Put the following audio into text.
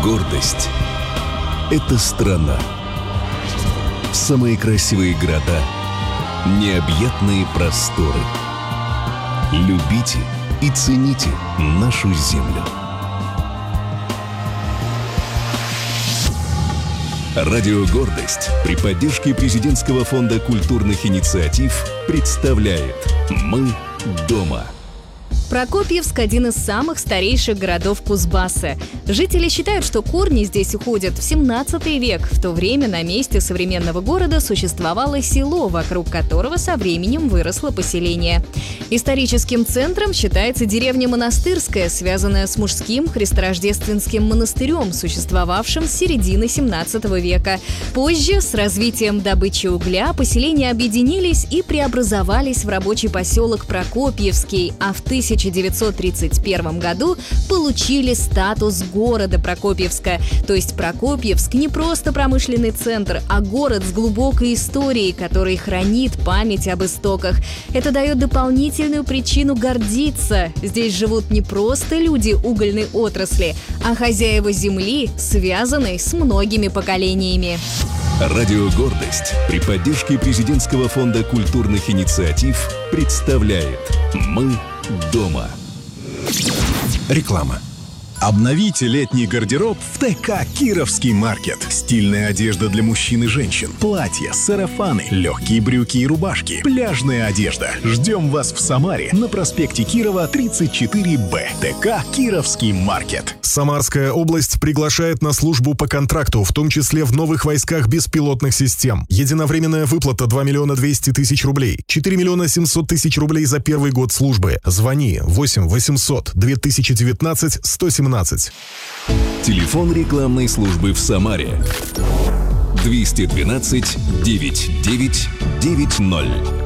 Гордость – это страна. Самые красивые города, необъятные просторы. Любите и цените нашу землю. Радио «Гордость» при поддержке Президентского фонда культурных инициатив представляет «Мы дома». Прокопьевск – один из самых старейших городов Кузбасса. Жители считают, что корни здесь уходят в 17 век. В то время на месте современного города существовало село, вокруг которого со временем выросло поселение. Историческим центром считается деревня Монастырская, связанная с мужским христорождественским монастырем, существовавшим с середины 17 века. Позже, с развитием добычи угля, поселения объединились и преобразовались в рабочий поселок Прокопьевский, а в 1931 году получили статус города Прокопьевска. То есть Прокопьевск не просто промышленный центр, а город с глубокой историей, который хранит память об истоках. Это дает дополнительную причину гордиться. Здесь живут не просто люди угольной отрасли, а хозяева земли, связанной с многими поколениями. Радио «Гордость» при поддержке Президентского фонда культурных инициатив представляет «Мы дома». Реклама. Обновите летний гардероб в ТК «Кировский маркет». Стильная одежда для мужчин и женщин, платья, сарафаны, легкие брюки и рубашки, пляжная одежда. Ждем вас в Самаре на проспекте Кирова, 34Б. ТК «Кировский маркет». Самарская область приглашает на службу по контракту, в том числе в новых войсках беспилотных систем. Единовременная выплата 2 миллиона 200 тысяч рублей, 4 миллиона 700 тысяч рублей за первый год службы. Звони 8 800 2019 117. Телефон рекламной службы в Самаре 212 9990.